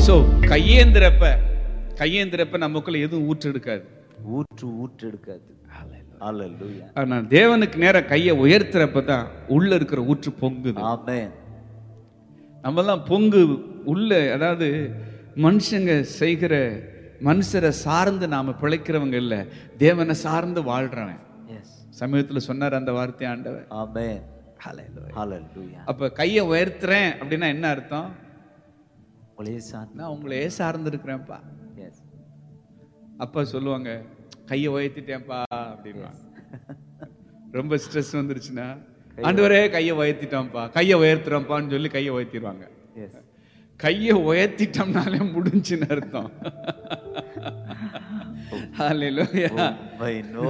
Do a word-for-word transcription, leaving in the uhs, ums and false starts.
So கையேந்திரப்ப கையேந்திரப்ப நமக்குள்ள எதுவும் ஊற்று எடுக்காது, ஊற்று ஊற்று எடுக்காது. ஹalleluya. ஆனா தேவனுக்கு நேரா கையை உயர்த்துறப்ப தான் உள்ள இருக்கிற ஊற்று பொங்குது. ஆமென். நம்மலாம் பொங்கு உள்ள, அதாவது மனுஷங்க செய்கிற மனுஷரை சார்ந்து நாம பிழைக்கிறவங்க இல்ல, தேவனை சார்ந்து வாழ்றவன். எஸ். சமீபத்துல சொன்னார் அந்த வார்த்தை ஆண்டவர். ஆமென். ஹalleluya. ஹalleluya. அப்ப கையை உயர்த்துறேன் அப்படின்னா என்ன அர்த்தம்? உங்களையே சார்ந்து. நான் உங்களையே சார்ந்து இருக்கிறேன்ப்பா. எஸ். அப்பா சொல்லுவாங்க, கையை உயர்த்திட்டேன்ப்பா அப்படின்வாங்க. ரொம்ப ஸ்ட்ரெஸ் வந்துருச்சுன்னா, ஆண்டவரே கையை உயர்த்திட்டோம்ப்பா, கையை உயர்த்துறோம்ப்பான்னு சொல்லி கையை உயர்த்திடுவாங்க. எஸ். கையை உயர்த்திட்டோம்னாலே முடிஞ்சுன்னு அர்த்தம். ஹalleluya.